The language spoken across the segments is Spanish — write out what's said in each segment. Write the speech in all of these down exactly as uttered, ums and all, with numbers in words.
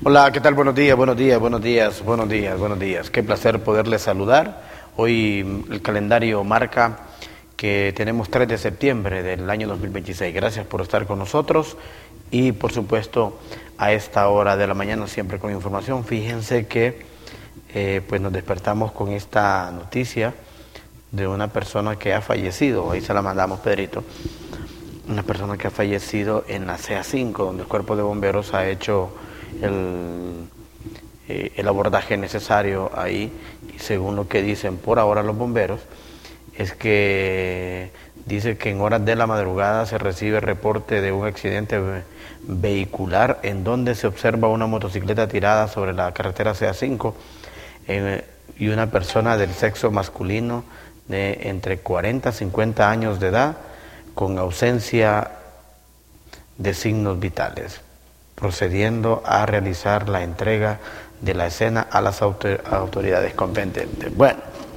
Hola, ¿qué tal? Buenos días, buenos días, buenos días, buenos días, buenos días. Qué placer poderles saludar. Hoy el calendario marca que tenemos tres de septiembre del año dos mil veintiséis. Gracias por estar con nosotros y, por supuesto, a esta hora de la mañana siempre con información. Fíjense que eh, pues nos despertamos con esta noticia de una persona que ha fallecido. Ahí se la mandamos, Pedrito. Una persona que ha fallecido en la C A cinco, donde el Cuerpo de Bomberos ha hecho el, eh, el abordaje necesario ahí, y según lo que dicen por ahora los bomberos, es que dice que en horas de la madrugada se recibe reporte de un accidente vehicular en donde se observa una motocicleta tirada sobre la carretera C A cinco eh, y una persona del sexo masculino de entre cuarenta a cincuenta años de edad con ausencia de signos vitales, procediendo a realizar la entrega de la escena a las autoridades competentes. Bueno,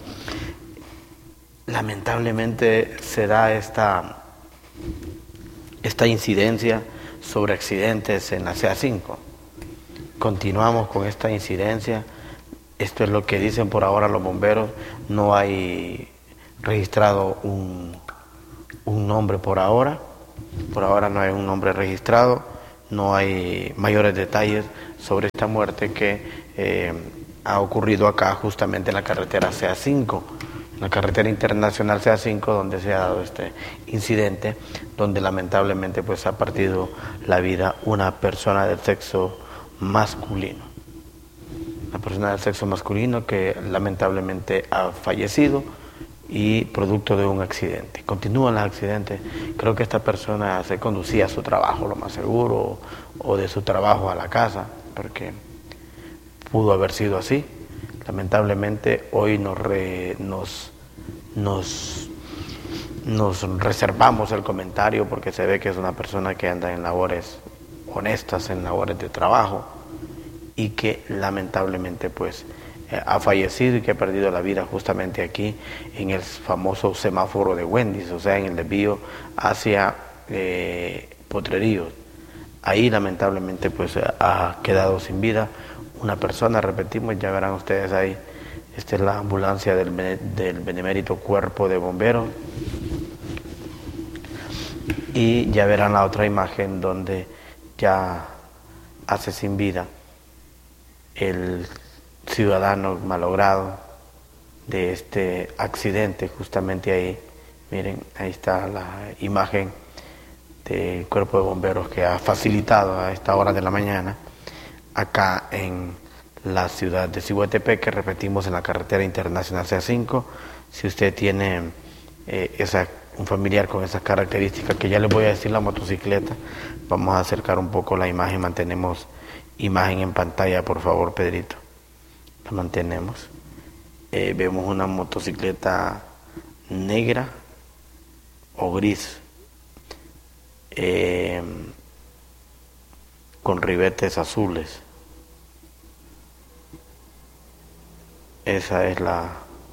lamentablemente se da esta, esta incidencia sobre accidentes en la C A cinco. Continuamos con esta incidencia. Esto es lo que dicen por ahora los bomberos. No hay registrado un, un nombre por ahora. Por ahora no hay un nombre registrado. No hay mayores detalles sobre esta muerte que eh, ha ocurrido acá justamente en la carretera C A cinco, en la carretera internacional C A cinco, donde se ha dado este incidente, donde lamentablemente pues ha partido la vida una persona del sexo masculino. Una persona del sexo masculino que lamentablemente ha fallecido y producto de un accidente. Continúan los accidentes. Creo que esta persona se conducía a su trabajo, lo más seguro, o de su trabajo a la casa, porque pudo haber sido así. Lamentablemente hoy nos, re, nos, nos, nos reservamos el comentario porque se ve que es una persona que anda en labores honestas, en labores de trabajo, y que lamentablemente pues eh, ha fallecido y que ha perdido la vida justamente aquí en el famoso semáforo de Wendy's, o sea, en el desvío hacia eh, Potreríos. Ahí lamentablemente pues ha quedado sin vida una persona, repetimos, ya verán ustedes ahí, esta es la ambulancia del, del benemérito Cuerpo de Bomberos, y ya verán la otra imagen donde ya hace sin vida el ciudadano malogrado de este accidente. Justamente ahí, miren, ahí está la imagen del Cuerpo de Bomberos que ha facilitado a esta hora de la mañana acá en la ciudad de Cihuatepec, que repetimos en la carretera internacional C A cinco. Si usted tiene eh, esa, un familiar con esas características, que ya les voy a decir la motocicleta, vamos a acercar un poco la imagen, mantenemos imagen en pantalla, por favor, Pedrito. La mantenemos. Eh, vemos una motocicleta negra o gris, eh, con ribetes azules. Esa es la...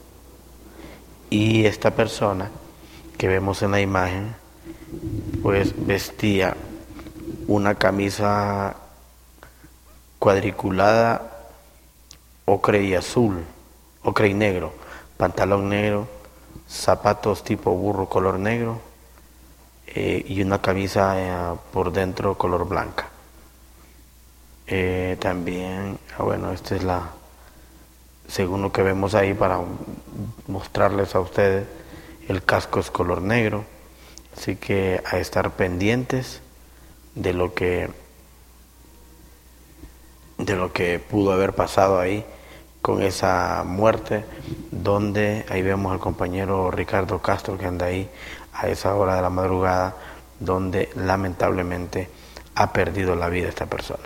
Y esta persona que vemos en la imagen, pues vestía una camisa cuadriculada ocre y azul, ocre y negro, pantalón negro, zapatos tipo burro color negro eh, y una camisa eh, por dentro color blanca. Eh, también, bueno, esta es la, según lo que vemos ahí para mostrarles a ustedes, el casco es color negro, así que a estar pendientes de lo que de lo que pudo haber pasado ahí con esa muerte, donde ahí vemos al compañero Ricardo Castro que anda ahí a esa hora de la madrugada, donde lamentablemente ha perdido la vida esta persona.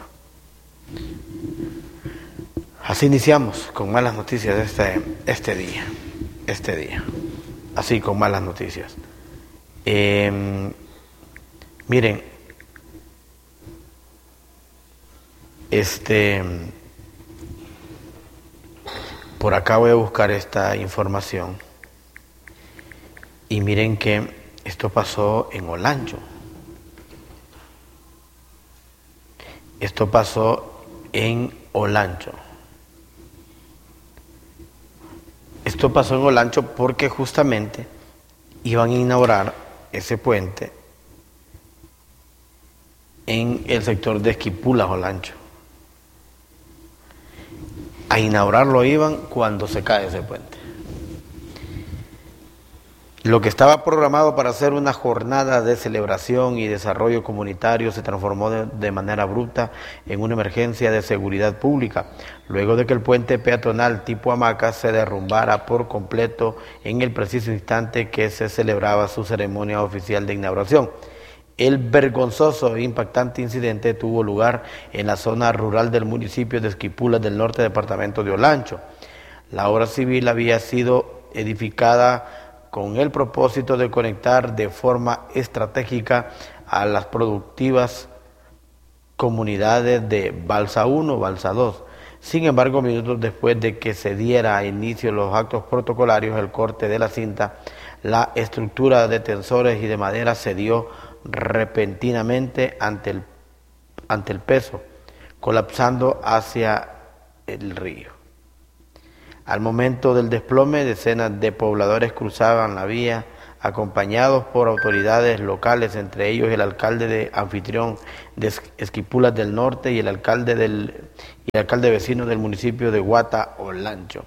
Así iniciamos con malas noticias este, este día, este día, así con malas noticias. Eh, miren, Este, por acá voy a buscar esta información y miren que esto pasó en Olancho. Esto pasó en Olancho. Esto pasó en Olancho porque justamente iban a inaugurar ese puente en el sector de Esquipulas, Olancho. A inaugurarlo iban cuando se cae ese puente. Lo que estaba programado para hacer una jornada de celebración y desarrollo comunitario se transformó de, de manera abrupta en una emergencia de seguridad pública, luego de que el puente peatonal tipo hamaca se derrumbara por completo en el preciso instante que se celebraba su ceremonia oficial de inauguración. El vergonzoso e impactante incidente tuvo lugar en la zona rural del municipio de Esquipulas del Norte, departamento de Olancho. La obra civil había sido edificada con el propósito de conectar de forma estratégica a las productivas comunidades de Balsa uno, Balsa dos. Sin embargo, minutos después de que se diera inicio los actos protocolarios, el corte de la cinta, la estructura de tensores y de madera cedió repentinamente ante el, ante el peso, colapsando hacia el río. Al momento del desplome, decenas de pobladores cruzaban la vía, acompañados por autoridades locales, entre ellos el alcalde de anfitrión de Esquipulas del Norte y el alcalde del y el alcalde vecino del municipio de Guata, Olancho.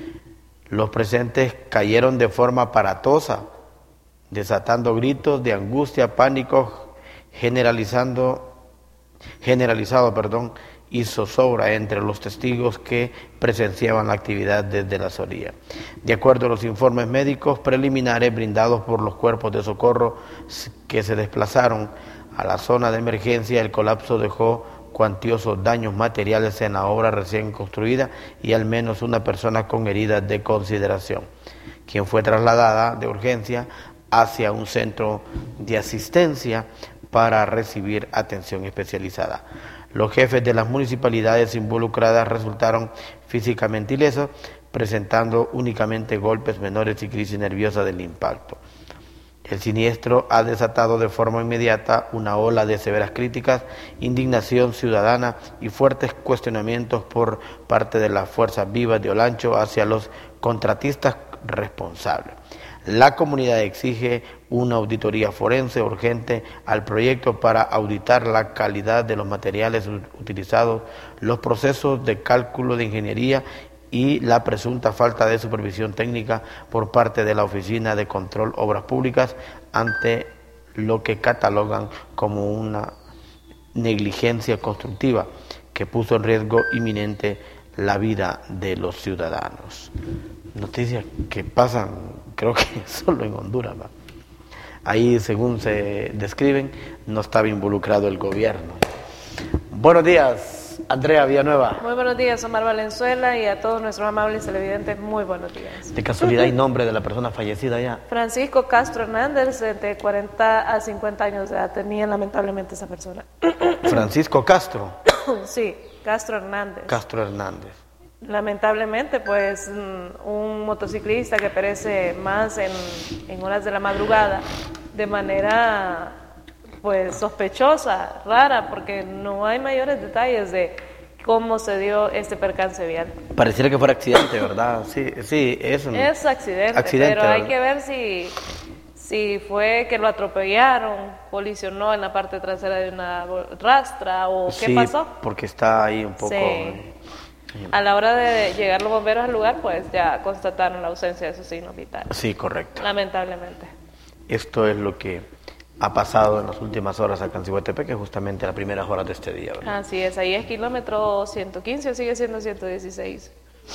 Los presentes cayeron de forma aparatosa, desatando gritos de angustia, pánico, generalizando, generalizado, perdón, y zozobra entre los testigos que presenciaban la actividad desde las orillas. De acuerdo a los informes médicos preliminares brindados por los cuerpos de socorro que se desplazaron a la zona de emergencia, el colapso dejó cuantiosos daños materiales en la obra recién construida y al menos una persona con heridas de consideración, quien fue trasladada de urgencia hacia un centro de asistencia para recibir atención especializada. Los jefes de las municipalidades involucradas resultaron físicamente ilesos, presentando únicamente golpes menores y crisis nerviosa del impacto. El siniestro ha desatado de forma inmediata una ola de severas críticas, indignación ciudadana y fuertes cuestionamientos por parte de las fuerzas vivas de Olancho hacia los contratistas responsables. La comunidad exige una auditoría forense urgente al proyecto para auditar la calidad de los materiales utilizados, los procesos de cálculo de ingeniería y la presunta falta de supervisión técnica por parte de la Oficina de Control Obras Públicas ante lo que catalogan como una negligencia constructiva que puso en riesgo inminente la vida de los ciudadanos. Noticias que pasan, creo que solo en Honduras, ¿va? Ahí, según se describen, no estaba involucrado el gobierno. Buenos días, Andrea Villanueva. Muy buenos días, Omar Valenzuela, y a todos nuestros amables televidentes, muy buenos días. ¿De casualidad hay nombre de la persona fallecida ya? Francisco Castro Hernández, de cuarenta a cincuenta años de edad, tenía lamentablemente esa persona. Francisco Castro. Sí, Castro Hernández. Castro Hernández. Lamentablemente, pues, un motociclista que perece más en, en horas de la madrugada, de manera, pues, sospechosa, rara, porque no hay mayores detalles de cómo se dio este percance vial. Pareciera que fuera accidente, ¿verdad? Sí, sí, es un Es accidente, accidente, pero hay ¿verdad? que ver si, si fue que lo atropellaron, colisionó en la parte trasera de una rastra o qué Sí, pasó. porque está ahí un poco... Sí. A la hora de llegar los bomberos al lugar, pues ya constataron la ausencia de sus signos vitales. Sí, correcto. Lamentablemente. Esto es lo que ha pasado en las últimas horas acá en Ciguatepeque, justamente en las primeras horas de este día, ¿verdad? Así es, ahí es kilómetro ciento quince o sigue siendo ciento dieciséis.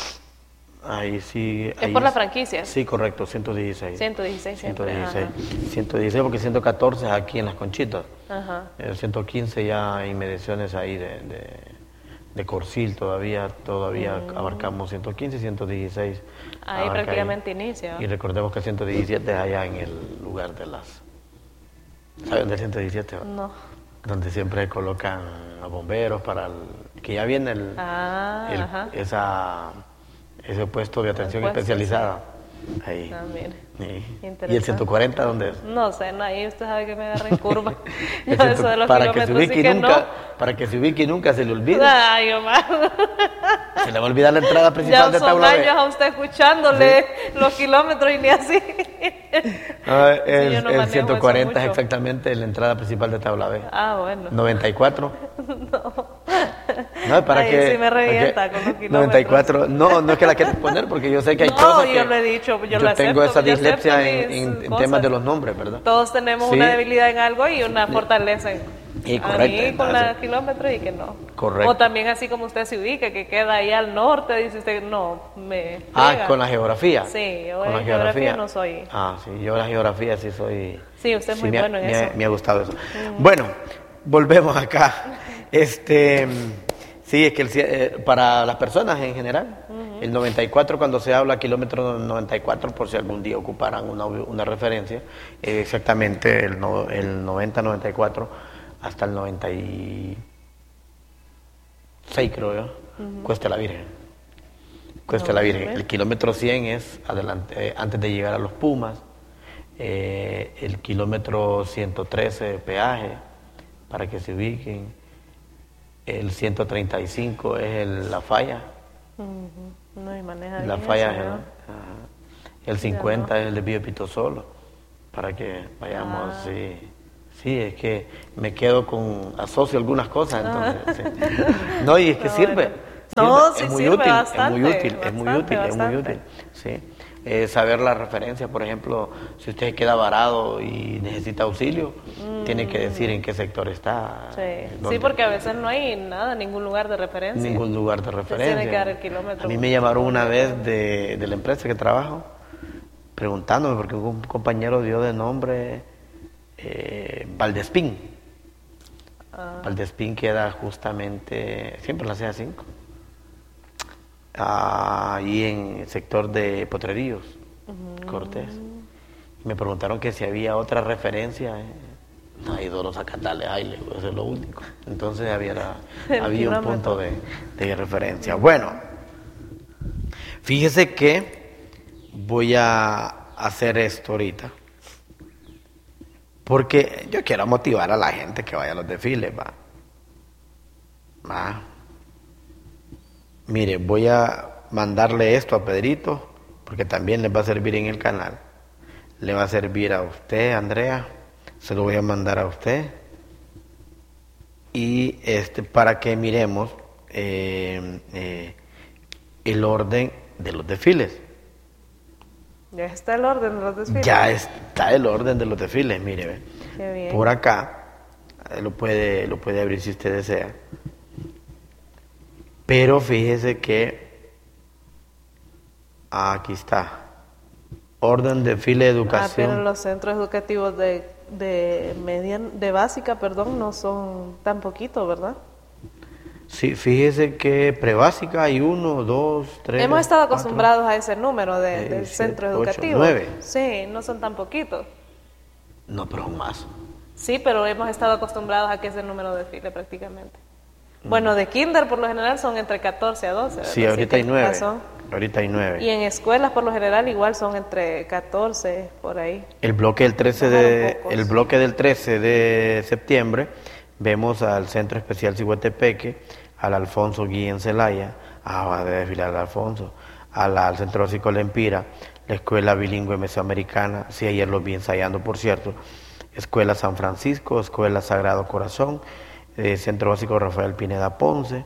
Ahí sí... Es ahí por la franquicia. Sí, correcto, ciento dieciséis. ciento dieciséis siempre. ciento dieciséis. Ajá. ciento dieciséis porque ciento catorce es aquí en Las Conchitas. Ajá. El ciento quince ya inmediaciones ahí de, de, de Corcil todavía, todavía mm. abarcamos ciento quince y ciento dieciséis. Ahí prácticamente ahí. inicia. Y recordemos que el ciento diecisiete es allá en el lugar de las... ¿Saben del ciento diecisiete? No. Donde siempre colocan a bomberos para el, que ya viene el, ah, el ajá. esa ese puesto de atención puesto, especializada. Ahí. Ah, mire. Sí. ¿Y el Interesante. ciento cuarenta dónde es? No sé, no, ahí usted sabe que me agarra en curva. El Yo ciento- eso de los para que se kilómetros sí ubique que nunca, no. para que se ubique y nunca se le olvide. Ay, Omar. Se le va a olvidar la entrada principal Ya de son Tabla B. años a usted escuchándole los kilómetros y ni así. Ah, Sí, el, yo no el manejo ciento eso cuarenta es mucho. exactamente la entrada principal de Tabla B. Ah, bueno. noventa y cuatro. No. No, para Ay, que. sí me revienta para que- con los kilómetros. noventa y cuatro. No, no es que la quieras poner porque yo sé que hay No, cosas yo que. lo he dicho, yo lo tengo acepto, esa yo acepto dislexia en, mis en- en cosas. temas de los nombres, ¿verdad? Todos tenemos Sí. una debilidad en algo y una fortaleza en Y a correcto, mí con entonces. los kilómetros y que no. Correcto. O también así como usted se ubica, que queda ahí al norte, dice usted, no, me Ah, friega. con la geografía. Sí, yo con en geografía no soy. Ah, sí, yo la geografía sí soy. Sí, usted es muy me ha- bueno en me ha- eso. Me ha gustado eso. Bueno, volvemos acá. Este, sí, es que el cie- eh, para las personas en general, el noventa y cuatro, cuando se habla kilómetro noventa y cuatro, por si algún día ocuparan una, una referencia, eh, exactamente el, no- el noventa noventa y cuatro hasta el noventa y seis, creo yo, Cuesta la Virgen. Cuesta la Virgen. El kilómetro cien es adelante, eh, antes de llegar a los Pumas. Eh, el kilómetro ciento trece, peaje, para que se ubiquen. El ciento treinta y cinco es el- la falla. Ujú. No, y maneja La bien falla, eso, ¿no? ¿no? Ajá. El cincuenta es el de Bío Pito Solo, para que vayamos, Ah. sí. Sí, es que me quedo con, asocio algunas cosas, entonces, sí. No, y es que Ah, sirve. bueno. sirve, No, es sí muy sirve útil, bastante, es muy útil, es muy bastante, útil, es muy bastante. útil, sí. Eh, saber la referencia, por ejemplo, si usted queda varado y necesita auxilio, tiene que decir en qué sector está. Sí. dónde- Sí, porque a veces no hay nada, ningún lugar de referencia. ningún lugar de Usted referencia. tiene que dar el kilómetro. A mí me llamaron una vez de, de la empresa que trabajo, preguntándome, porque un compañero dio de nombre eh, Valdespín. Ah. Valdespín queda justamente, siempre en la C A cinco, ahí en el sector de Potreríos, Cortés. Y me preguntaron que si había otra referencia. eh, No hay dos acatales, ay, le digo, eso es lo único. Entonces había, la- El había un kilómetro. punto de, de referencia. Bueno, fíjese que voy a hacer esto ahorita. Porque yo quiero motivar a la gente que vaya a los desfiles, va. Va. Mire, voy a mandarle esto a Pedrito, porque también les va a servir en el canal. Le va a servir a usted, Andrea. Se lo voy a mandar a usted. Y este, para que miremos eh, eh, el orden de los desfiles. Ya está el orden de los desfiles. Ya está el orden de los desfiles, mire. ve. Qué bien. Por acá, eh, lo puede, lo puede abrir si usted desea. Pero fíjese que aquí está. Orden de desfile de Ah, educación. pero los centros educativos de, de, median, de básica, perdón, no son tan poquitos, ¿verdad? Sí, fíjese que prebásica hay uno, dos, tres. Hemos estado cuatro. acostumbrados a ese número de, seis, del siete, centro ocho, educativo. nueve. Sí, no son tan poquitos. No, pero más. Sí, pero hemos estado acostumbrados a que ese número desfile prácticamente. Bueno, de kinder por lo general son entre catorce a doce. ¿verdad? Sí, ahorita hay tiene nueve. razón. Ahorita hay nueve. Y en escuelas por lo general igual son entre catorce, por ahí. El bloque del trece Bajaron de pocos. el bloque del trece de septiembre vemos al Centro Especial Cihuatepeque, al Alfonso Guillén Zelaya, ah, va a desfilar al Alfonso, al, al Centro Básico Lempira, la Escuela Bilingüe Mesoamericana, sí, ayer los vi ensayando, por cierto, Escuela San Francisco, Escuela Sagrado Corazón, eh, Centro Básico Rafael Pineda Ponce.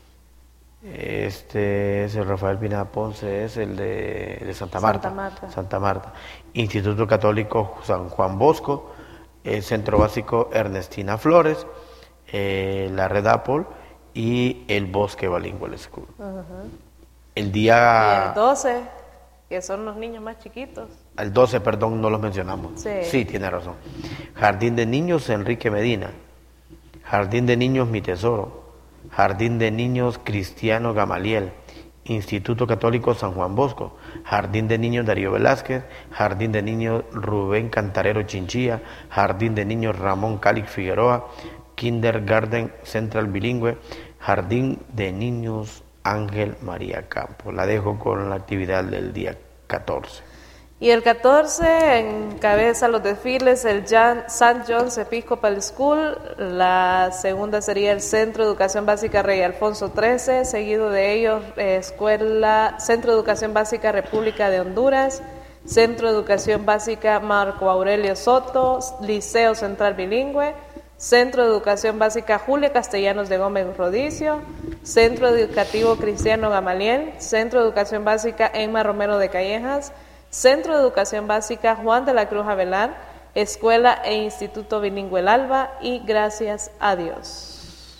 Este es el Rafael Pineda Ponce, es el de, de Santa Marta. Santa Marta. Santa Marta. Instituto Católico San Juan Bosco, el Centro Básico Ernestina Flores, eh, la Red Apple y el Bosque Bilingual School. El Y día... el doce, que son los niños más chiquitos. El doce, perdón, no los mencionamos. Sí. tiene razón. Jardín de Niños Enrique Medina. Jardín de Niños Mi Tesoro. Jardín de Niños Cristiano Gamaliel. Instituto Católico San Juan Bosco. Jardín de Niños Darío Velázquez. Jardín de Niños Rubén Cantarero Chinchilla. Jardín de Niños Ramón Calix Figueroa. Kindergarten Central Bilingüe. Jardín de Niños Ángel María Campos. La dejo con la actividad del día catorce. Y el catorce encabeza los desfiles el Jan, Saint John's Episcopal School, la segunda sería el Centro de Educación Básica Rey Alfonso trece, seguido de ellos eh, Escuela, Centro de Educación Básica República de Honduras, Centro de Educación Básica Marco Aurelio Soto, Liceo Central Bilingüe, Centro de Educación Básica Julia Castellanos de Gómez Rodicio, Centro Educativo Cristiano Gamaliel, Centro de Educación Básica Emma Romero de Callejas, Centro de Educación Básica Juan de la Cruz Avelar, Escuela e Instituto Bilingüe El Alba y Gracias a Dios.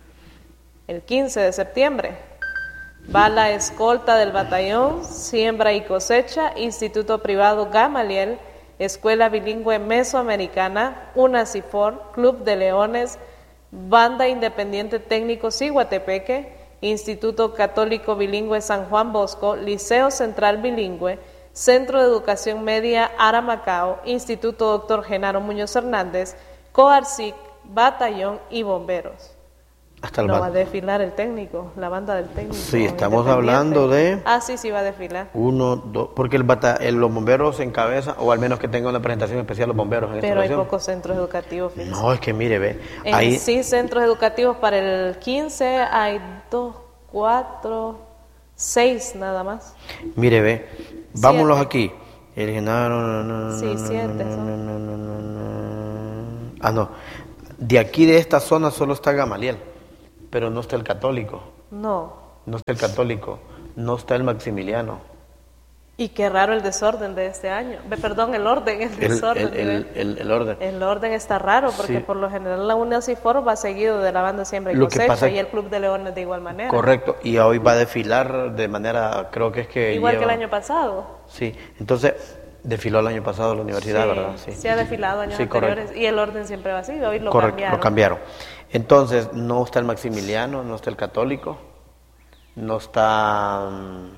El quince de septiembre va la escolta del batallón Siembra y Cosecha, Instituto Privado Gamaliel, Escuela Bilingüe Mesoamericana, UNACIFOR, Club de Leones, Banda Independiente Técnico Ciguatepeque, Instituto Católico Bilingüe San Juan Bosco, Liceo Central Bilingüe, Centro de Educación Media Aramacao, Instituto Doctor Genaro Muñoz Hernández, COARCIC, Batallón y Bomberos. Hasta el No ba- va a desfilar el técnico, la banda del técnico. Sí, estamos independiente. hablando de Ah, sí, sí va a desfilar. uno, dos, porque el bata, el- los bomberos encabezan, o al menos que tengan una presentación especial los bomberos en esta Pero hay ocasión. pocos centros educativos. fíjense. No, es que mire, ve, En ahí, sí, centros educativos para el quince hay dos, cuatro, seis nada más. mire, ve, vámonos aquí. El Genaro, no, no, no, Sí, no, siete no, son. no, no, no, no, no. Ah, no, de aquí de esta zona solo está Gamaliel, pero no está el católico, No. no está el católico, no está el Maximiliano. Y qué raro el desorden de este año. Ve, Perdón, el orden, el El, desorden. el, el, diré. el- el orden. El orden está raro porque Sí. por lo general la UNACIFOR va seguido de la banda Siembra y Lo que Cosecha pasa- y el Club de Leones de igual manera. Correcto, y hoy va a desfilar de manera, creo que es que Igual lleva- que el año pasado. Sí, entonces desfiló el año pasado en la universidad, Sí, ¿verdad? se ha desfilado años Sí, anteriores correcto. y el orden siempre va así. Hoy lo Correcto, cambiaron. lo cambiaron. Entonces, no está el Maximiliano, no está el católico, no está... mm,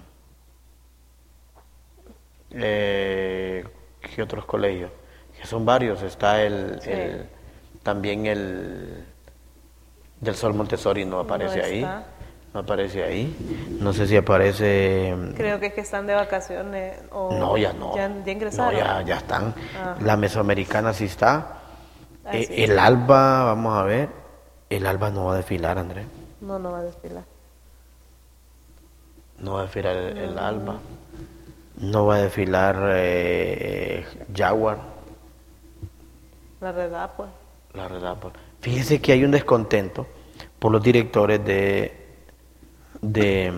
eh, ¿qué otros colegios? Que son varios, está el, Sí. el- también el del Sol Montessori, no aparece No ahí, está. no aparece ahí, no sé si aparece... Creo que es que están de vacaciones o No, ya no. ya, ya ingresaron. No, ya, ya están. Ah. La mesoamericana sí está. Ah, Eh, sí. el Alba, vamos a ver. El Alba no va a desfilar, Andrés. No, no va a desfilar. No va a desfilar el, el Alba. No va a desfilar eh, Jaguar, La verdad, pues. la verdad. pues. Fíjese que hay un descontento por los directores de, de,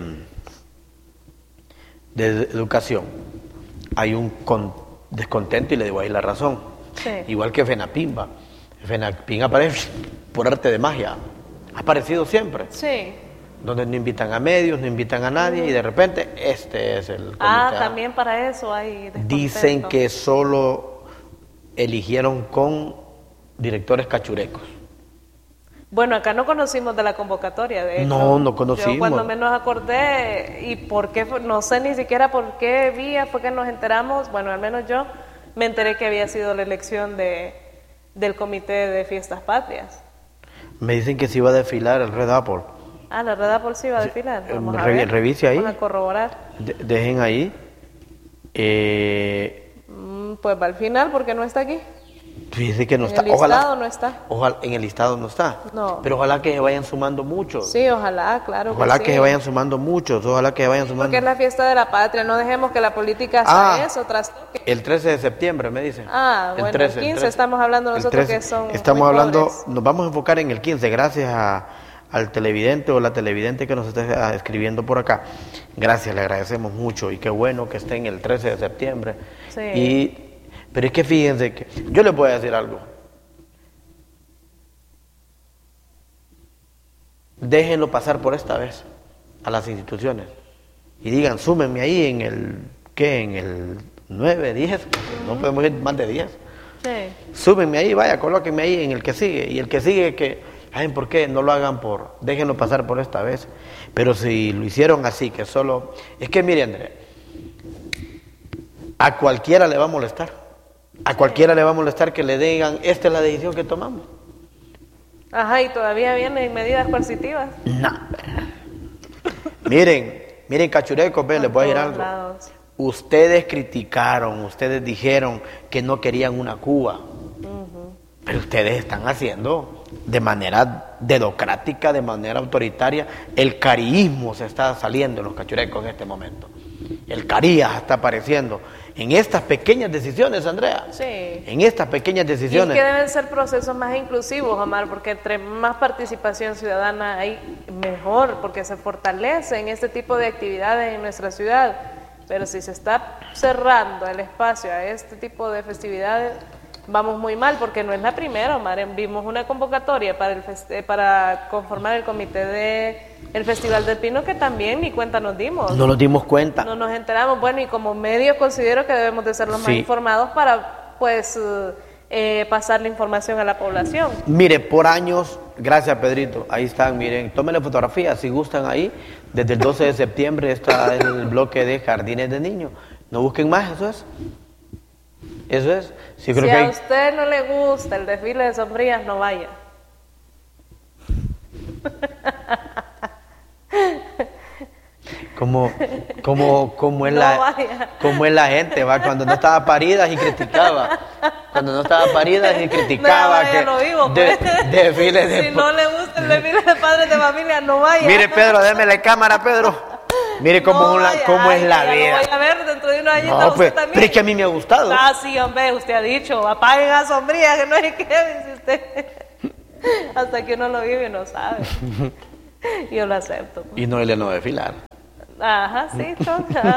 de educación. Hay un con- descontento y le digo ahí la razón. Sí. Igual que FENAPIMBA. FENAPIN aparece por arte de magia. Ha aparecido siempre. Sí. Donde no invitan a medios, no invitan a nadie y de repente este es el Ah, comité. también para eso hay descontento. Dicen que solo eligieron con directores cachurecos. Bueno, acá no conocimos de la convocatoria, de hecho. No, no conocimos. Yo cuando menos acordé, y por qué, fue- no sé ni siquiera por qué vía fue que nos enteramos, bueno, al menos yo me enteré que había sido la elección de, del Comité de Fiestas Patrias. Me dicen que se iba a desfilar el Red Apple. Ah, la Red Apple sí iba a desfilar. eh, Vamos a revi- ver. revise ahí. Vamos a corroborar. De- dejen ahí. Eh, Mm, pues va al final porque no está aquí. fíjense que no En está. el listado Ojalá, no está. ojalá, en el listado no está. No. Pero ojalá que se vayan sumando muchos. Sí, ojalá, claro. Ojalá que sí. se vayan sumando muchos. Ojalá que se vayan sumando. Porque es la fiesta de la patria, no dejemos que la política Ah. sea eso, trastoque. El trece de septiembre, me dicen. Ah, bueno, el quince estamos hablando El nosotros trece. que son Estamos muy hablando, pobres. nos vamos a enfocar en el quince, gracias a, al televidente o la televidente que nos está ah, escribiendo por acá. Gracias, le agradecemos mucho y qué bueno que estén el trece de septiembre. Sí. Y, pero es que fíjense que, yo les voy a decir algo. Déjenlo pasar por esta vez a las instituciones y digan, súmenme ahí en el, ¿qué? En el nueve, diez, no podemos ir más de diez. Sí. Súbenme ahí, vaya, colóquenme ahí en el que sigue. Y el que sigue, que, ¿saben por qué? No lo hagan por, déjenlo pasar por esta vez. Pero si lo hicieron así, que solo, es que mire, André, a cualquiera le va a molestar. A cualquiera le va a molestar que le digan, esta es la decisión que tomamos. Ajá, y todavía vienen medidas coercitivas. No. Miren, miren, cachurecos, ve, les voy a decir Por algo. todos lados. ustedes criticaron, ustedes dijeron que no querían una Cuba, uh-huh. pero ustedes están haciendo de manera democrática, de manera autoritaria. El cariísmo se está saliendo en los cachurecos en este momento. El carías está apareciendo en estas pequeñas decisiones, Andrea. Sí. En estas pequeñas decisiones. Y que deben ser procesos más inclusivos, Omar, porque entre más participación ciudadana hay, mejor, porque se fortalece en este tipo de actividades en nuestra ciudad. Pero si se está cerrando el espacio a este tipo de festividades, vamos muy mal, porque no es la primera, Omar. Vimos una convocatoria para, el fest- para conformar el comité de el Festival del Pino, que también ni cuenta nos dimos. No nos dimos cuenta. No nos enteramos. Bueno, y como medios considero que debemos de ser los sí. más informados para, pues, eh, pasar la información a la población. Mire, por años, gracias Pedrito, ahí están, miren, tomen la fotografía, si gustan ahí, desde el doce de septiembre está el bloque de jardines de niños. No busquen más, eso es. Eso es. Sí, creo si que a hay... usted no le gusta el desfile de sombrillas, no vaya. Como, como, como, es no la, como es la gente, va, cuando no estaba parida y criticaba. Cuando no estaba parida y criticaba no, que lo vivo, de, pues. desfile de... Si no le gusta el desfile de padres de familia, no vaya. Mire, Pedro, démele cámara, Pedro. Mire cómo, no una, cómo ay, es la ya vida. Lo voy a ver dentro de unos añitos. No, usted pues, también. Pero es que a mí me ha gustado. Ah, sí, hombre, usted ha dicho, apaguen a sombría, que no hay que dice usted. Hasta que uno lo vive y no sabe. Yo lo acepto. Pues. Y no él no desfilar. Ajá, sí, toca.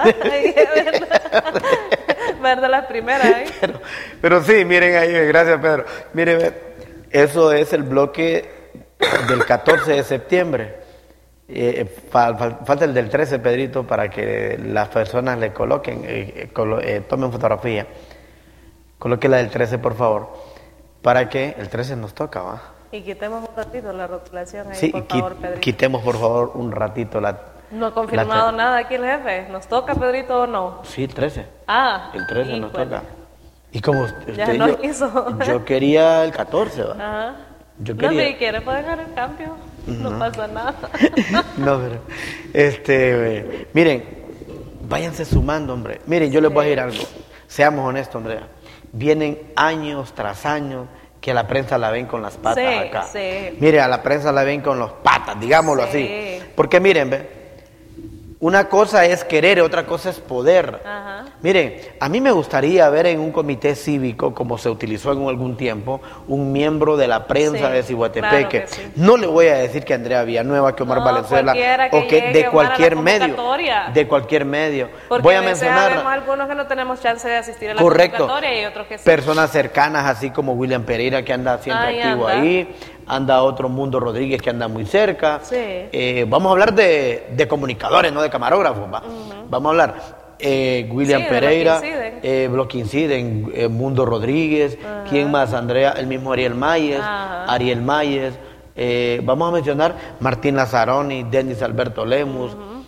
Ver de las primeras. ¿eh? Pero, pero sí, miren ahí, gracias Pedro. Miren, eso es el bloque del catorce de septiembre. Eh, fal, fal, falta el del trece, Pedrito, para que las personas le coloquen, eh, colo, eh, tomen fotografía. Coloque la del trece, por favor, para que el trece nos toca, ¿va? Y quitemos un ratito la rotulación ahí, sí, por favor, Pedrito. Quitemos, por favor, un ratito la... No ha confirmado la, nada aquí el jefe. ¿Nos toca, Pedrito, o no? Sí, el trece. Ah. El trece nos toca. Y como usted, ya no yo, quiso. yo quería el catorce, ¿va? Ajá. Yo quería... No, si quiere puede dejar el cambio. No, no pasa nada. No, pero... Este... Eh, miren, váyanse sumando, hombre. Miren, yo les voy a decir algo. Seamos honestos, Andrea. Vienen años tras años que a la prensa la ven con las patas sí, acá. Sí. Mire, a la prensa la ven con las patas, digámoslo sí. así. Porque miren, ve, una cosa es querer, otra cosa es poder. Ajá. Miren, a mí me gustaría ver en un comité cívico, como se utilizó en algún tiempo, un miembro de la prensa sí, de Ciguatepeque. Claro sí. No le voy a decir que Andrea Villanueva, que Omar no, Valenzuela, que o que llegue, de cualquier medio, de cualquier medio. Porque voy a a veces mencionar sabemos algunos que no tenemos chance de asistir a la correcto, convocatoria y otros que sí. Personas cercanas, así como William Pereira, que anda siempre Ay, activo anda. ahí. Anda otro Mundo Rodríguez, que anda muy cerca. Sí. Eh, vamos a hablar de, de comunicadores, no de camarógrafos. ¿va? Uh-huh. Vamos a hablar eh, William sí, Pereira, eh, Bloquinciden, eh, Mundo Rodríguez. Uh-huh. ¿Quién más? Andrea, el mismo Ariel Mayes. Uh-huh. Ariel Mayes. Eh, vamos a mencionar Martín Lazzaroni, Denis Alberto Lemus. Uh-huh.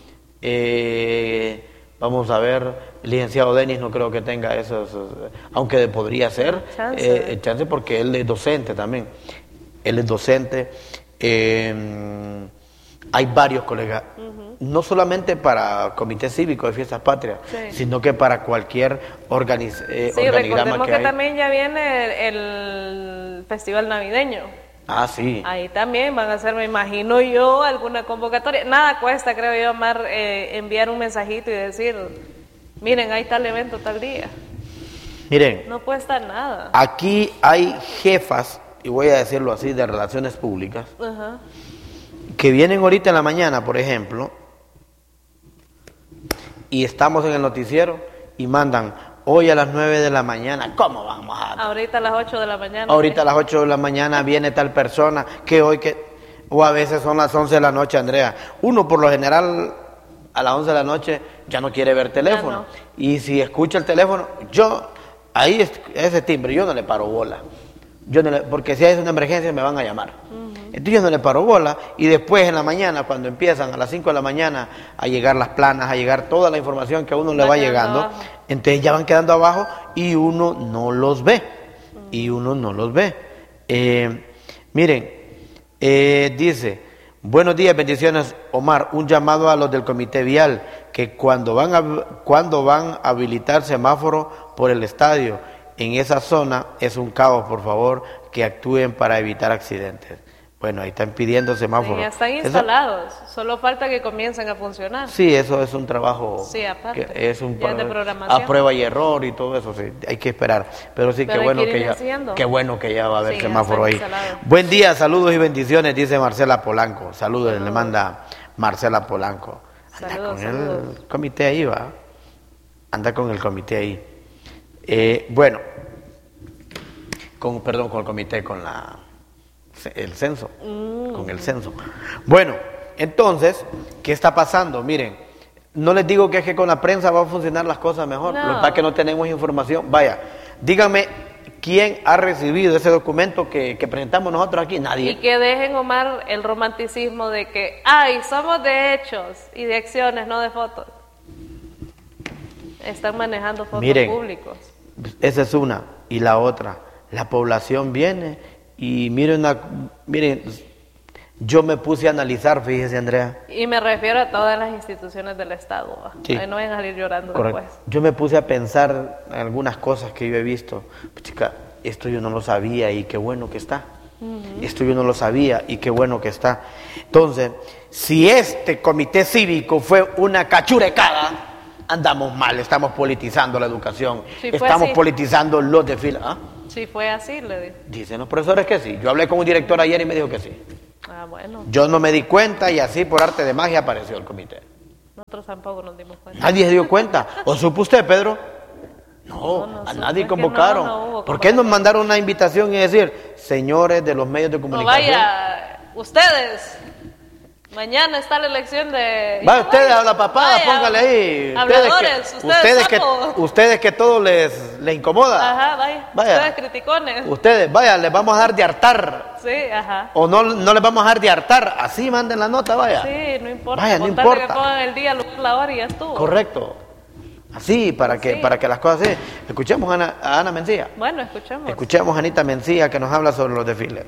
eh, vamos a ver, el licenciado Denis no creo que tenga esos, aunque podría ser chance, eh, chance porque él es docente también. Él es docente, eh, hay varios colegas, uh-huh. no solamente para Comité Cívico de Fiestas Patrias, sí. sino que para cualquier organiz eh, sí, organigrama recordemos que, que hay. También ya viene el, el Festival Navideño. Ah, sí. Ahí también van a hacer, me imagino yo, alguna convocatoria. Nada cuesta, creo yo, Omar, eh, enviar un mensajito y decir, miren, hay tal evento tal día. Miren. No cuesta nada. Aquí hay jefas, y voy a decirlo así, de relaciones públicas, uh-huh. que vienen ahorita en la mañana, por ejemplo, y estamos en el noticiero y mandan hoy a las nueve de la mañana, ¿cómo vamos a...? Ahorita a las ocho de la mañana. Ahorita a las ocho de la mañana viene tal persona, que hoy que... O a veces son las once de la noche, Andrea. Uno por lo general a las once de la noche ya no quiere ver teléfono. No. Y si escucha el teléfono, yo, ahí es, ese timbre, yo no le paro bola. Yo no le, porque si hay una emergencia me van a llamar. Uh-huh. Entonces yo no le paro bola y después en la mañana, cuando empiezan a las cinco de la mañana a llegar las planas, a llegar toda la información que a uno le va, va llegando, abajo. Entonces ya van quedando abajo y uno no los ve. Uh-huh. Y uno no los ve. Eh, miren, eh, dice, buenos días, bendiciones, Omar, un llamado a los del Comité Vial, que que cuando van a, cuando van a habilitar semáforos por el estadio en esa zona es un caos, por favor, que actúen para evitar accidentes. Bueno, ahí están pidiendo semáforos. Sí, ya están instalados, eso, solo falta que comiencen a funcionar. Sí, eso es un trabajo, sí, aparte, que es un ya de programación. A prueba y error y todo eso, sí, hay que esperar. Pero sí, Pero qué bueno que, que ya, haciendo. qué bueno que ya va a haber sí, semáforo ahí. Instalado. Buen día, saludos y bendiciones, dice Marcela Polanco. Saludos, saludos. Le manda Marcela Polanco. Anda saludos, con saludos. el comité ahí, va. Anda con el comité ahí. Eh, bueno, con, perdón, con el comité, con la el censo, mm. con el censo. Bueno, entonces, ¿qué está pasando? Miren, no les digo que es que con la prensa va a funcionar las cosas mejor, no. Lo que pasa es que no tenemos información. Vaya, díganme, ¿quién ha recibido ese documento que, que presentamos nosotros aquí? Nadie. Y que dejen, Omar, el romanticismo de que, ay, somos de hechos y de acciones, no de fotos. Están manejando fondos Miren, públicos. Esa es una. Y la otra, la población viene y miren, una, miren, yo me puse a analizar, fíjese, Andrea. Y me refiero a todas las instituciones del Estado. Sí. No vayan a salir llorando Correcto. después. Yo me puse a pensar en algunas cosas que yo he visto. Pues, chica, esto yo no lo sabía y qué bueno que está. Uh-huh. Esto yo no lo sabía y qué bueno que está. Entonces, si este comité cívico fue una cachurecada, andamos mal, estamos politizando la educación, sí, estamos así. politizando los desfiles. ¿Ah? Sí, fue así, le dije. Dicen los profesores que sí. Yo hablé con un director ayer y me dijo que sí. Ah, bueno. Yo no me di cuenta y así por arte de magia apareció el comité. Nosotros tampoco nos dimos cuenta. ¿Nadie se dio cuenta? ¿O supo usted, Pedro? No, no, no a nadie supe, convocaron. No, no ¿Por qué nos mandaron una invitación y decir, señores de los medios de comunicación? No, vaya, ustedes, mañana está la elección de... Vaya, ustedes a la papada, vaya, póngale ahí. Habladores, ustedes, que, ustedes, que, ustedes que todo les, les incomoda. Ajá, vaya, vaya, ustedes criticones. Ustedes, vaya, les vamos a dar de hartar. Sí, ajá. O no, no les vamos a dar de hartar, así manden la nota, vaya. Sí, no importa. Vaya, no importa. Que pongan el día, la hora y ya estuvo. Correcto. Así, para que, sí. para que las cosas se... Escuchemos a Ana, a Ana Mencía. Bueno, escuchemos. Escuchemos a Anita Mencía que nos habla sobre los desfiles.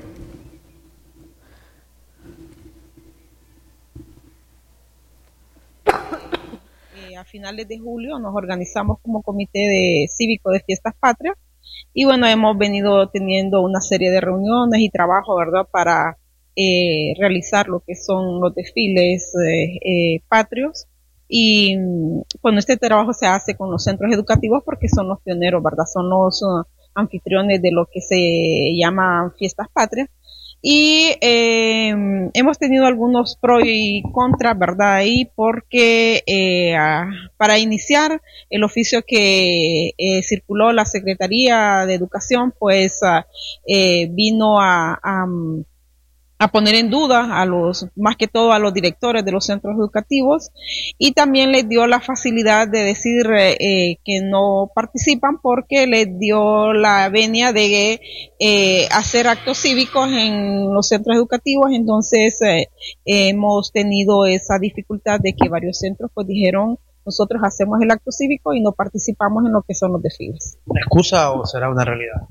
Eh, a finales de julio nos organizamos como comité de cívico de Fiestas Patrias y bueno, hemos venido teniendo una serie de reuniones y trabajo, ¿verdad?, para eh, realizar lo que son los desfiles eh, eh, patrios. Y bueno, este trabajo se hace con los centros educativos porque son los pioneros, ¿verdad? Son los uh, anfitriones de lo que se llaman Fiestas Patrias. Y eh, hemos tenido algunos pros y contras, ¿verdad? Ahí porque eh, a, para iniciar el oficio que eh, circuló la Secretaría de Educación, pues uh, eh, vino a... a a poner en duda a los, más que todo a los directores de los centros educativos, y también les dio la facilidad de decir eh, que no participan porque les dio la venia de eh, hacer actos cívicos en los centros educativos. Entonces eh, hemos tenido esa dificultad de que varios centros pues dijeron, nosotros hacemos el acto cívico y no participamos en lo que son los desfiles. ¿Una excusa o será una realidad?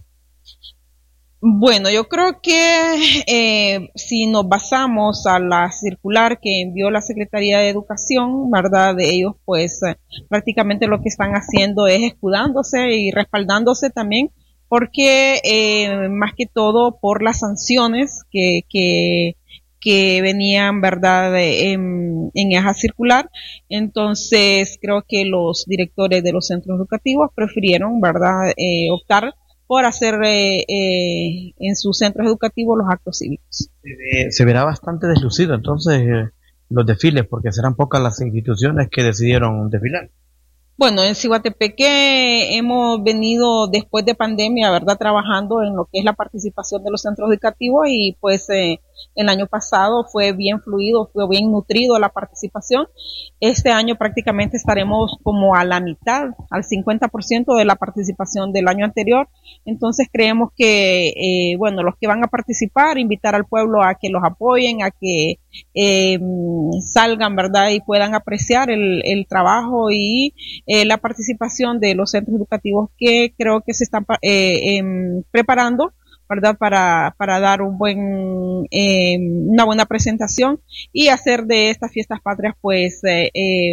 Bueno, yo creo que eh, si nos basamos a la circular que envió la Secretaría de Educación, ¿verdad? De ellos, pues eh, prácticamente lo que están haciendo es escudándose y respaldándose también, porque eh, más que todo por las sanciones que, que, que venían, ¿verdad?, en, en esa circular. Entonces, creo que los directores de los centros educativos prefirieron, ¿verdad?, eh, optar por hacer eh, eh, en sus centros educativos los actos cívicos. Eh, se verá bastante deslucido entonces eh, los desfiles, porque serán pocas las instituciones que decidieron desfilar. Bueno, en Ciguatepeque hemos venido después de pandemia, ¿verdad?, trabajando en lo que es la participación de los centros educativos, y pues eh, el año pasado fue bien fluido, fue bien nutrido la participación. Este año prácticamente estaremos como a la mitad, al cincuenta por ciento de la participación del año anterior. Entonces creemos que, eh, bueno, los que van a participar, invitar al pueblo a que los apoyen, a que eh, salgan, ¿verdad?, y puedan apreciar el, el trabajo y eh, la participación de los centros educativos que creo que se están eh, eh, preparando, ¿verdad?, para, para dar un buen, eh, una buena presentación y hacer de estas fiestas patrias, pues, eh, eh,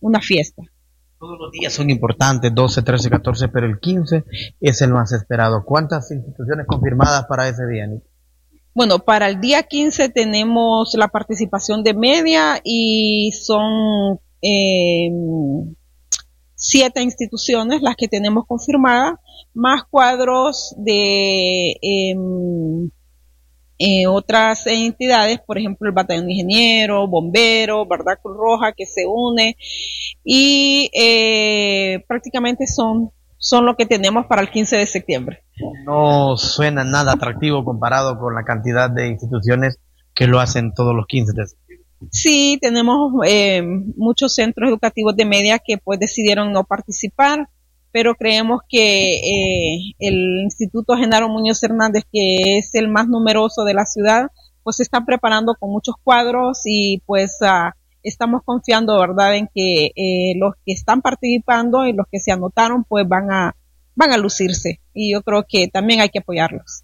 una fiesta. Todos los días son importantes, doce, trece, catorce, pero el quince es el más esperado. ¿Cuántas instituciones confirmadas para ese día, Anita? Bueno, para el día quince tenemos la participación de media y son eh, siete instituciones las que tenemos confirmadas, más cuadros de eh, eh, otras entidades, por ejemplo el Batallón de Ingenieros, Bomberos, ¿verdad? Cruz Roja, que se une, y eh, prácticamente son, son lo que tenemos para el quince de septiembre. No suena nada atractivo comparado con la cantidad de instituciones que lo hacen todos los quince de septiembre. Sí, tenemos eh, muchos centros educativos de media que pues decidieron no participar, pero creemos que eh, el Instituto Genaro Muñoz Hernández, que es el más numeroso de la ciudad, pues se está preparando con muchos cuadros y pues uh, estamos confiando, ¿verdad?, en que eh, los que están participando y los que se anotaron pues van a van a lucirse, y yo creo que también hay que apoyarlos.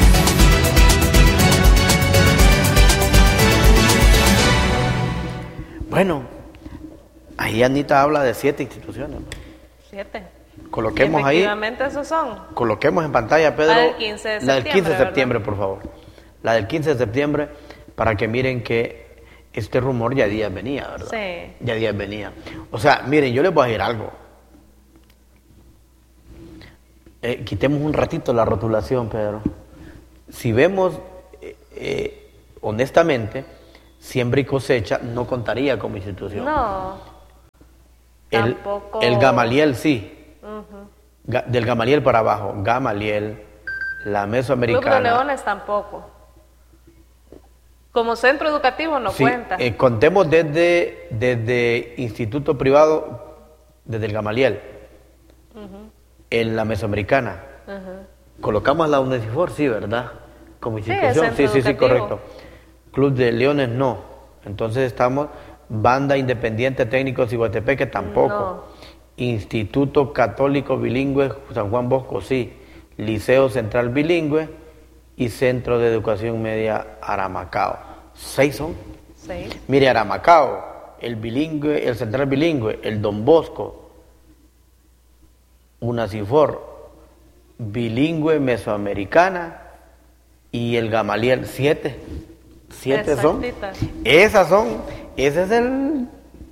Bueno, ahí Anita habla de siete instituciones. Siete. Coloquemos ahí. Efectivamente, esos son. Coloquemos en pantalla, Pedro. La del quince de septiembre. La del quince de septiembre, ¿verdad? por favor. La del quince de septiembre, para que miren que este rumor ya días venía, ¿verdad? Sí. Ya días venía. O sea, miren, yo les voy a decir algo. Eh, quitemos un ratito la rotulación, Pedro. Si vemos, eh, eh, honestamente, Siembra y Cosecha no contaría como institución. No. El, Tampoco. el Gamaliel sí. Uh-huh. Ga, del Gamaliel para abajo. Gamaliel, la Mesoamericana. Club de Leones tampoco. Como centro educativo no sí, cuenta. Eh, contemos desde, desde instituto privado, desde el Gamaliel. Uh-huh. En la Mesoamericana. Uh-huh. Colocamos la UNESIFOR, sí, ¿verdad? Como institución. Sí, sí, sí, sí, correcto. Club de Leones no. Entonces estamos Banda Independiente Técnico Ciguatepeque tampoco. No. Instituto Católico Bilingüe San Juan Bosco sí. Liceo Central Bilingüe y Centro de Educación Media Aramacao. ¿Seis son? Seis. Mire, Aramacao, el bilingüe, el Central Bilingüe, el Don Bosco, UNASIFOR, Bilingüe Mesoamericana y el Gamaliel, siete. Siete son. Esas son. Ese es el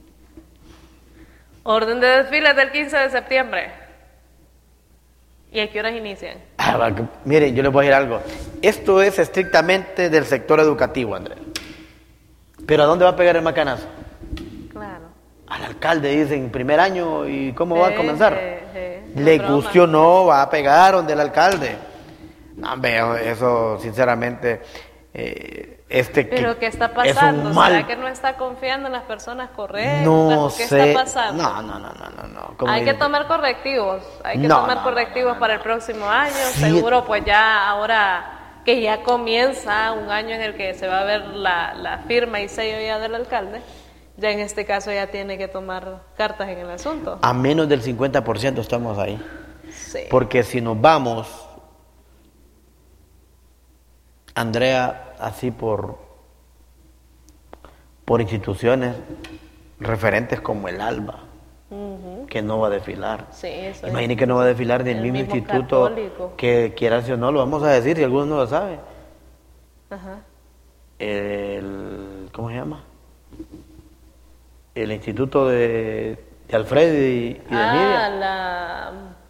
orden de desfiles del quince de septiembre. ¿Y a qué horas inician? Ah, miren, yo les voy a decir algo. Esto es estrictamente del sector educativo, Andrés. Pero ¿a dónde va a pegar el macanazo? Claro. Al alcalde, dicen, primer año, ¿y cómo sí, va a comenzar? Sí, sí. Le guste o no, va a pegar donde el alcalde. No, veo eso, sinceramente. Eh, este pero que ¿qué está pasando? Mal... ¿Será que no está confiando en las personas correctas? No ¿Qué sé. está pasando? No, no, no, no, no. no. Hay dice? que tomar correctivos, hay que no, tomar no, correctivos no, no, para no. el próximo año. Sí. Seguro, pues ya ahora que ya comienza un año en el que se va a ver la, la firma y sello ya del alcalde, ya en este caso ya tiene que tomar cartas en el asunto. A menos del cincuenta por ciento estamos ahí. Sí. Porque si nos vamos, Andrea, así por, por instituciones referentes como el ALBA, uh-huh. que no va a desfilar. Sí, eso Imagine es. que no va a desfilar del mismo, mismo instituto católico. Que quieras o no, lo vamos a decir si alguno no lo sabe. Ajá. El, ¿cómo se llama? El instituto de, de Alfredo y, y de ah, Nidia. la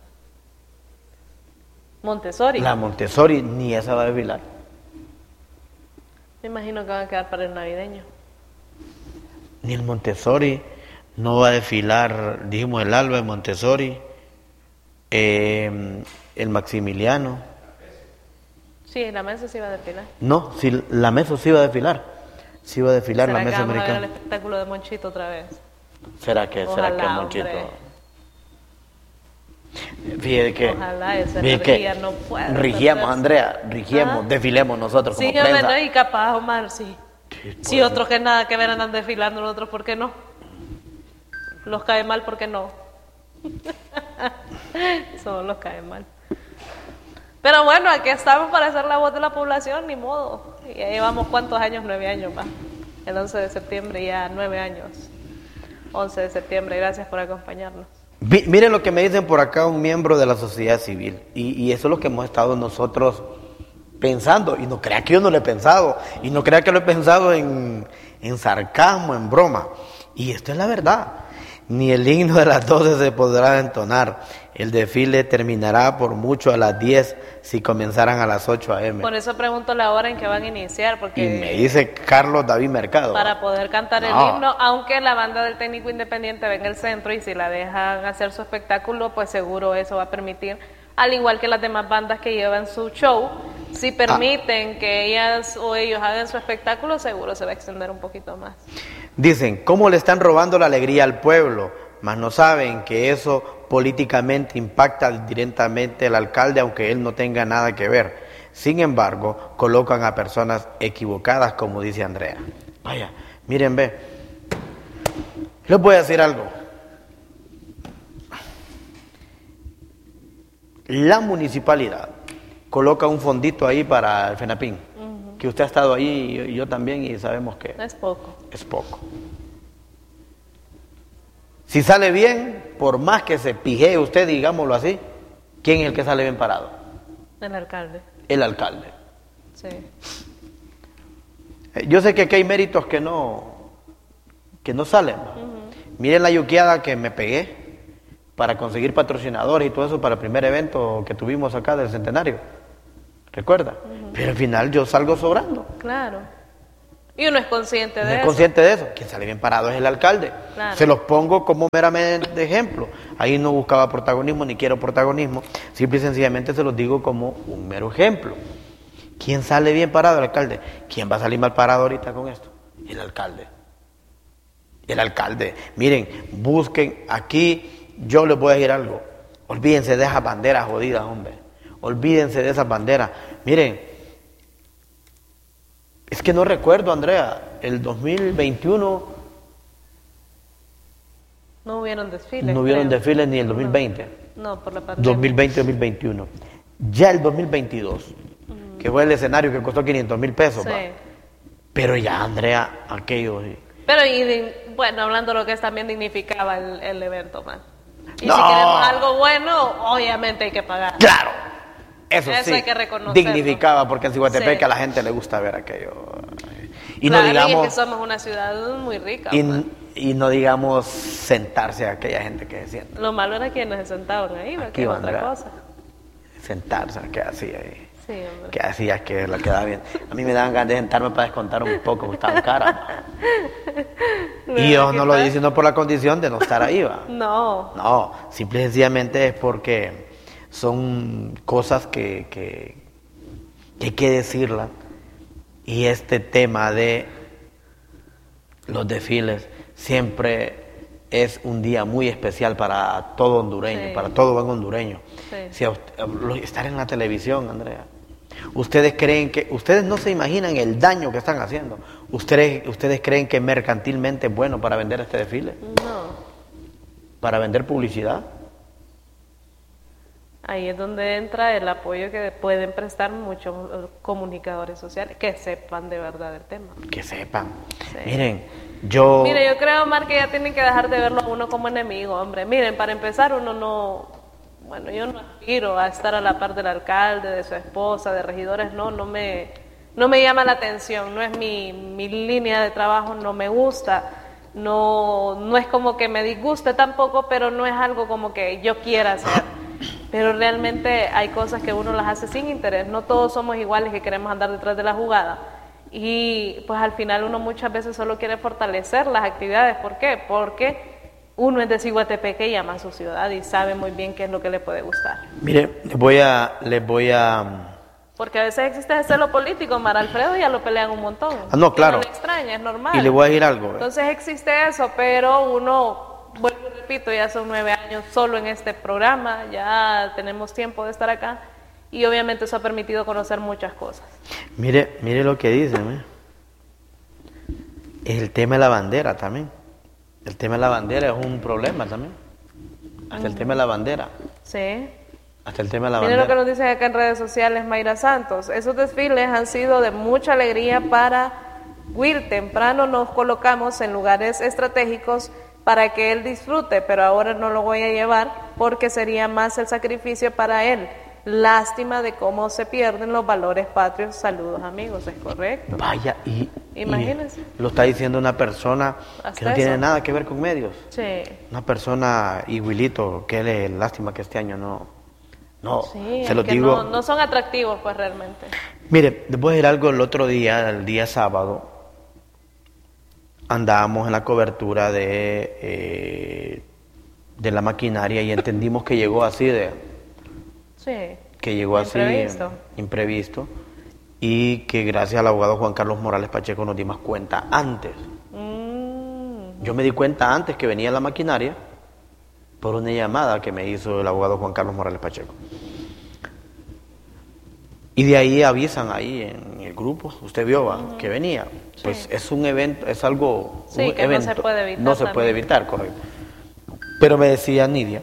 Montessori. La Montessori, ni esa va a desfilar. Me imagino que van a quedar para el navideño. Ni el Montessori, no va a desfilar, dijimos el Alba, el Montessori, eh, el Maximiliano. Sí, la mesa sí va a desfilar. No, sí, la mesa sí va a desfilar. Sí va a desfilar la mesa americana. ¿Será que vamos a ver el espectáculo de Monchito otra vez? ¿Será que, Ojalá, será que Monchito? Hombre. Fíjate que, ojalá esa energía no pueda. Rigiemos, Andrea, rigiemos, ¿ah? Desfilemos nosotros como sí, prensa. Sí, bueno, y capaz, Omar, sí. Sí, sí otros que nada que ver andan desfilando, nosotros, ¿por qué no? Los cae mal, ¿por qué no? Solo los cae mal. Pero bueno, aquí estamos para ser la voz de la población, ni modo. Y ya llevamos cuántos años, nueve años más. El once de septiembre ya nueve años. once de septiembre. Gracias por acompañarnos. Vi, miren lo que me dicen por acá un miembro de la sociedad civil, y, y eso es lo que hemos estado nosotros pensando, y no crea que yo no lo he pensado, y no crea que lo he pensado en, en sarcasmo, en broma, y esto es la verdad. Ni el himno de las doce se podrá entonar, el desfile terminará por mucho a las diez si comenzaran a las ocho a eme. Por eso pregunto la hora en que van a iniciar, porque Y me dice Carlos David Mercado. para poder cantar no. el himno, aunque la banda del técnico independiente ve en el centro y si la dejan hacer su espectáculo, pues seguro eso va a permitir, al igual que las demás bandas que llevan su show, si permiten ah. que ellas o ellos hagan su espectáculo, seguro se va a extender un poquito más. Dicen, ¿cómo le están robando la alegría al pueblo? Mas no saben que eso políticamente impacta directamente al alcalde, aunque él no tenga nada que ver. Sin embargo, colocan a personas equivocadas, como dice Andrea. Vaya, miren, ve. Les voy a decir algo. La municipalidad coloca un fondito ahí para el FENAPIN, uh-huh. que usted ha estado ahí y yo también, y sabemos que es poco. Es poco. Si sale bien, por más que se pijee usted, digámoslo así, ¿quién es el que sale bien parado? El alcalde. El alcalde. Sí. Yo sé que aquí hay méritos que no, que no salen. Uh-huh. Miren la yuqueada que me pegué para conseguir patrocinadores y todo eso para el primer evento que tuvimos acá del centenario. ¿Recuerda? Uh-huh. Pero al final yo salgo sobrando. Claro. Y uno es consciente de uno eso. Es consciente de eso. Quien sale bien parado es el alcalde. Claro. Se los pongo como meramente de ejemplo. Ahí no buscaba protagonismo ni quiero protagonismo. Simple y sencillamente se los digo como un mero ejemplo. ¿Quién sale bien parado? El alcalde. ¿Quién va a salir mal parado ahorita con esto? El alcalde. El alcalde. Miren, busquen aquí. Yo les voy a decir algo. Olvídense de esas banderas jodidas, hombre. Olvídense de esas banderas. Miren. Es que no recuerdo, Andrea, el dos mil veintiuno... No hubieron desfiles. No hubieron creo. desfiles ni el dos mil veinte. No, no, por la pandemia. dos mil veinte dos mil veintiuno. Ya el dos mil veintidós, uh-huh. que fue el escenario que costó quinientos mil pesos. Sí. Va. Pero ya, Andrea, aquello... Sí. Pero, y bueno, hablando de lo que es, también dignificaba el, el evento, man. Y no. si queremos algo bueno, obviamente hay que pagar. ¡Claro! Eso, Eso sí, hay que reconocerlo. dignificaba, porque en Ciguatepec sí. a la gente le gusta ver aquello. Y claro, no digamos, y es que somos una ciudad muy rica. Y, y no digamos sentarse a aquella gente que decía. Lo malo era quienes se sentaban ahí, que es otra cosa. Sentarse, ¿qué hacía ahí? Sí, hombre. ¿Qué hacía? Que la quedaba bien. A mí me daban ganas de sentarme para descontar un poco, estaba cara. Y yo no lo digo no por la condición de no estar ahí, ¿va? No. No, simple y sencillamente es porque son cosas que, que, que hay que decirlas. Y este tema de los desfiles siempre es un día muy especial para todo hondureño, sí. para todo buen hondureño. Sí. Si a usted, estar en la televisión, Andrea, ustedes creen que, ustedes no se imaginan el daño que están haciendo. Ustedes, ustedes creen que mercantilmente es bueno para vender este desfile, no. para vender publicidad. Ahí es donde entra el apoyo que pueden prestar muchos comunicadores sociales que sepan de verdad el tema. Que sepan. Sí. Miren, yo... Mire, yo creo, Omar, que ya tienen que dejar de verlo a uno como enemigo, hombre. Miren, para empezar, uno no... Bueno, yo no aspiro a estar a la par del alcalde, de su esposa, de regidores, no, no me, no me llama la atención, no es mi, mi línea de trabajo, no me gusta. No, no es como que me disguste tampoco, pero no es algo como que yo quiera hacer. Pero realmente hay cosas que uno las hace sin interés. No todos somos iguales que queremos andar detrás de la jugada. Y pues al final uno muchas veces solo quiere fortalecer las actividades. ¿Por qué? Porque uno es de Ciguatepec y ama a su ciudad y sabe muy bien qué es lo que le puede gustar. Mire, les voy a... Les voy a... Porque a veces existe ese celo político, Mar Alfredo ya lo pelean un montón. Ah, no, claro. No le extraña, es normal. Y le voy a decir algo. Entonces existe eso, pero uno, vuelvo y repito, ya son nueve años solo en este programa, ya tenemos tiempo de estar acá y obviamente eso ha permitido conocer muchas cosas. Mire, mire lo que dicen, ¿eh? Es el tema de la bandera también. El tema de la bandera es un problema también. Hasta uh-huh. el tema de la bandera. Sí. Hasta el tema de la Miren bandera. lo que nos dicen acá en redes sociales, Mayra Santos. Esos desfiles han sido de mucha alegría para Will. Temprano nos colocamos en lugares estratégicos para que él disfrute, pero ahora no lo voy a llevar porque sería más el sacrificio para él. Lástima de cómo se pierden los valores patrios. Saludos, amigos, es correcto. Vaya, y, Imagínense. y lo está diciendo una persona Hasta que no tiene eso. nada que ver con medios. Sí. Una persona iguilito, que le lástima que este año no, no, Sí, se lo que digo. no, no son atractivos, pues realmente. Mire, les voy a decir algo. El otro día, el día sábado, andábamos en la cobertura de, eh, de la maquinaria y entendimos que llegó así de, Sí. que llegó así Imprevisto. imprevisto y que gracias al abogado Juan Carlos Morales Pacheco nos dimos cuenta antes. Mm, Yo me di cuenta antes que venía la maquinaria por una llamada que me hizo el abogado Juan Carlos Morales Pacheco. Y de ahí avisan ahí en el grupo, usted vio ¿va? Ujú. que venía. Pues Sí. es un evento, es algo, Sí, un que no evento. se puede evitar No se también. puede evitar, correcto. Pero me decía Nidia,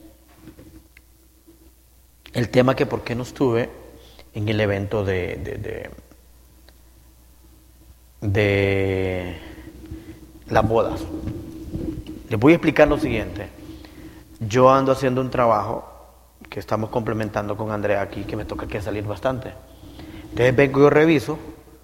el tema que por qué no estuve en el evento de, de, de, de las bodas. Les voy a explicar lo siguiente. Yo ando haciendo un trabajo que estamos complementando con Andrea aquí, que me toca que salir bastante. Entonces vengo, yo reviso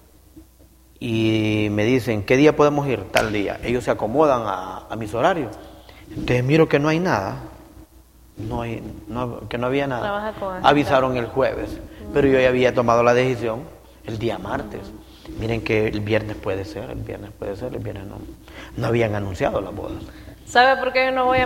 y me dicen, ¿qué día podemos ir? Tal día. Ellos se acomodan a, a mis horarios. Entonces miro que no hay nada, no hay, no, que no había nada. Trabaja con agenda. Avisaron el jueves, pero yo ya había tomado la decisión el día martes. Miren que el viernes puede ser, el viernes puede ser, el viernes no. No habían anunciado las bodas. ¿Sabe por qué yo no voy a